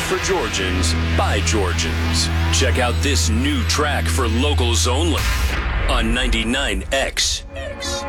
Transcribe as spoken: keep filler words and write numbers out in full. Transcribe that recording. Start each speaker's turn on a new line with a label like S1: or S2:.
S1: for Georgians by Georgians. Check out this new track for locals only on ninety-nine X.